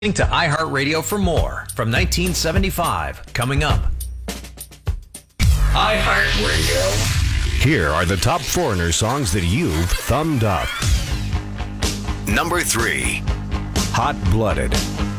To iHeartRadio for more from 1975. Coming up. iHeartRadio. Here are the top Foreigner songs that you've thumbed up. Number 3. Hot Blooded.